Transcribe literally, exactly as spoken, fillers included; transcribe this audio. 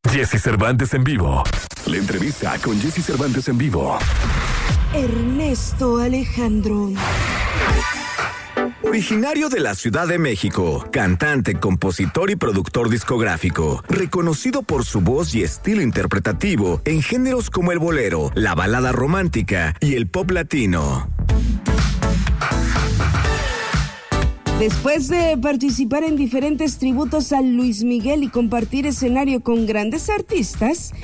Jesse Cervantes en vivo. La entrevista con Jesse Cervantes en vivo. Ernesto Alejandro. Originario de la Ciudad de México, cantante, compositor y productor discográfico, reconocido por su voz y estilo interpretativo en géneros como el bolero, la balada romántica y el pop latino. Después de participar en diferentes tributos a Luis Miguel y compartir escenario con grandes artistas,